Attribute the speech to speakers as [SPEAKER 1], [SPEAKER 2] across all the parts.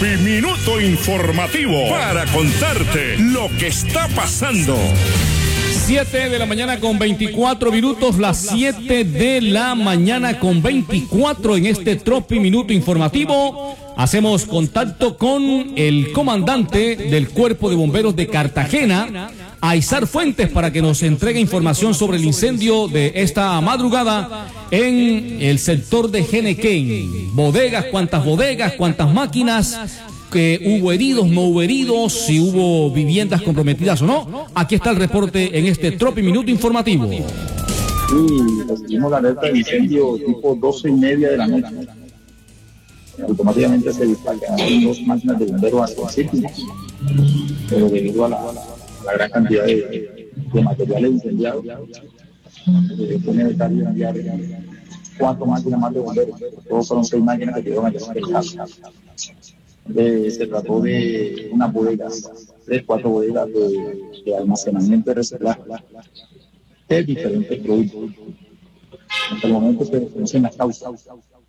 [SPEAKER 1] Tropi Minuto Informativo para contarte lo que está pasando.
[SPEAKER 2] 7 de la mañana con 24 minutos, las 7 de la mañana con 24 en este Tropi Minuto Informativo. Hacemos contacto con el comandante del Cuerpo de Bomberos de Cartagena, Aizar Fuentes, para que nos entregue información sobre el incendio de esta madrugada en el sector de Genequén. Bodegas, cuántas máquinas, que hubo heridos, no hubo heridos, si hubo viviendas comprometidas o no. Aquí está el reporte en este Tropi Minuto Informativo.
[SPEAKER 3] Sí, recibimos la alerta de incendio tipo 12:30 de la noche. Automáticamente se dispararon 2 máquinas de bomberos hacia el sitio, pero debido a la gran cantidad de materiales incendiados, fue necesario enviar 4 máquinas más de bomberos. Todos fueron 6 máquinas que quedaron allá en el campo. Se trató de unas bodegas, 4 bodegas de almacenamiento de reciclaje de diferentes productos. Hasta el momento se desconocen las causas.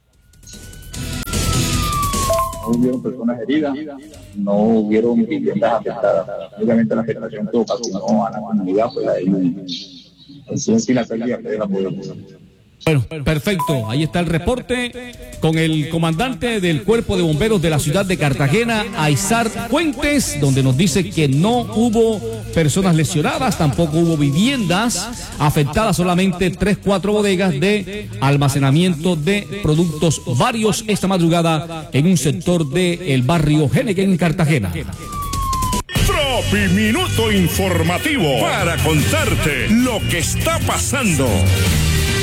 [SPEAKER 3] No hubieron personas heridas, no hubieron viviendas afectadas. Obviamente la afectación que ocasionó a la comunidad fue la de la pérdida de la población.
[SPEAKER 2] Bueno, perfecto. Ahí está el reporte con el comandante del Cuerpo de Bomberos de la ciudad de Cartagena, Aizar Fuentes, donde nos dice que no hubo personas lesionadas, tampoco hubo viviendas afectadas, solamente 3-4 bodegas de almacenamiento de productos varios esta madrugada en un sector del barrio Genequén en Cartagena.
[SPEAKER 1] Tropi Minuto Informativo para contarte lo que está pasando.